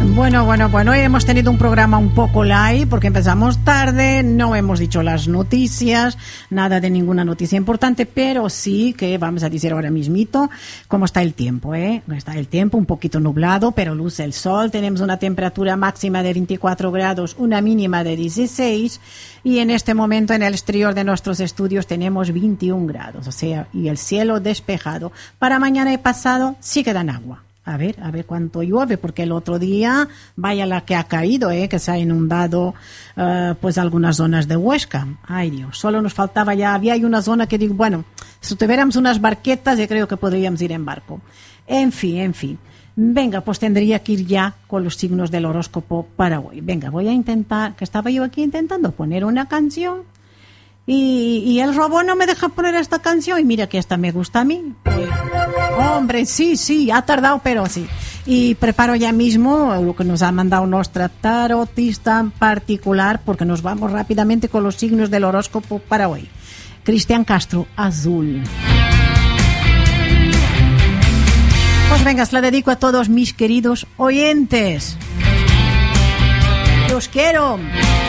Bueno, hoy hemos tenido un programa un poco light porque empezamos tarde, no hemos dicho las noticias, nada de ninguna noticia importante, pero sí que vamos a decir ahora mismito cómo está el tiempo, Está el tiempo un poquito nublado, pero luce el sol, tenemos una temperatura máxima de 24 grados, una mínima de 16 y en este momento en el exterior de nuestros estudios tenemos 21 grados, o sea, y el cielo despejado. Para mañana y pasado sí quedan agua. A ver cuánto llueve, porque el otro día, vaya la que ha caído, que se ha inundado pues algunas zonas de Huesca. Ay Dios, solo nos faltaba ya, había una zona que digo, bueno, si tuviéramos unas barquetas, yo creo que podríamos ir en barco. En fin. Venga, pues tendría que ir ya con los signos del horóscopo para hoy. Venga, voy a intentar, que estaba yo aquí intentando poner una canción. Y el robot no me deja poner esta canción y mira que esta me gusta a mí. Hombre, sí, ha tardado, pero sí. Y preparo ya mismo lo que nos ha mandado nuestra tarotista particular porque nos vamos rápidamente con los signos del horóscopo para hoy. Cristian Castro, Azul. Pues venga, se la dedico a todos mis queridos oyentes. Los quiero.